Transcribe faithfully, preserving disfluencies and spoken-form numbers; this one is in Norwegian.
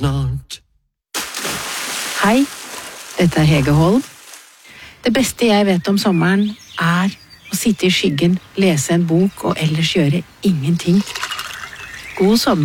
snart. Hei, dette er Hege Holm. Det beste jeg vet om sommeren er å sitte i skyggen, lese en bok og ellers gjøre ingenting. God sommer.